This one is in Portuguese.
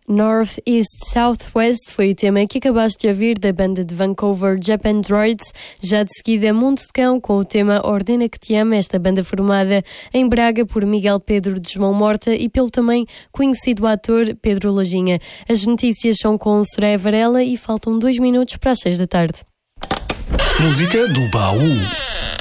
North, East, Southwest foi o tema que acabaste de ouvir da banda de Vancouver Japan Droids. Já de seguida, Mundo de Cão com o tema Ordena que Te Ama, esta banda formada em Braga por Miguel Pedro de Mão Morta e pelo também conhecido ator Pedro Lajinha. As notícias são com Soraya Varela e faltam 2 minutos para as 6 da tarde. Música do baú.